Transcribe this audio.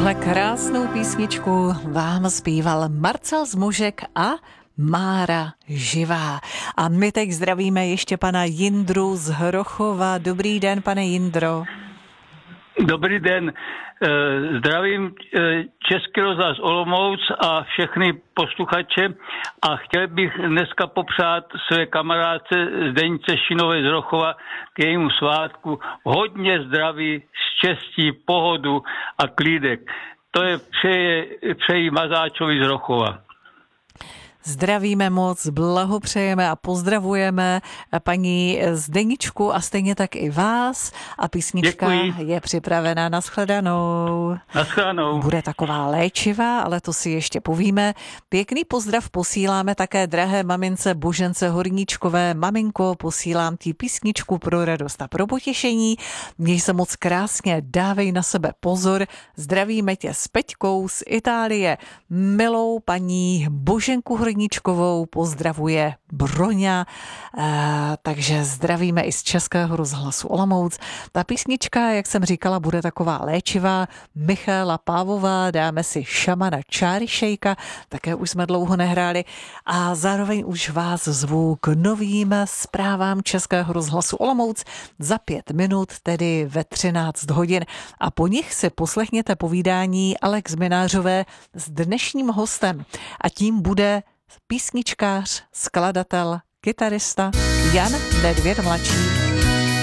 Tuhle krásnou písničku vám zpíval Marcel Zmužek a Mára Živá. A my teď zdravíme ještě pana Jindru z Hrochova. Dobrý den, pane Jindro. Dobrý den. Zdravím Český rozhlas Olomouc a všechny posluchače a chtěl bych dneska popřát své kamarádce Zdeňce Šinové z Hrochova k jejímu svátku hodně zdraví, štěstí, pohodu a klídek. To je přeji Mazáčovi z Hrochova. Zdravíme moc, blahopřejeme a pozdravujeme paní Zdeničku a stejně tak i vás. A písnička je připravená. Naschledanou. Naschledanou. Bude taková léčivá, ale to si ještě povíme. Pěkný pozdrav posíláme také drahé mamince Božence Horníčkové. Maminko, posílám ti písničku pro radost a pro potěšení. Měj se moc krásně, dávej na sebe pozor. Zdravíme tě s Peťkou z Itálie. Milou paní Boženku Horníčkovou pozdravuje Broňa, takže zdravíme i z Českého rozhlasu Olomouc. Ta písnička, jak jsem říkala, bude taková léčivá. Michála Pávová, dáme si Šamana Čáryšejka, také už jsme dlouho nehráli a zároveň už vás zvu k novým zprávám Českého rozhlasu Olomouc za 5 minut, tedy ve 13 hodin. A po nich si poslechněte povídání Alex Minářové s dnešním hostem a tím bude písničkář, skladatel, kytarista Jan Nedvěd mladší.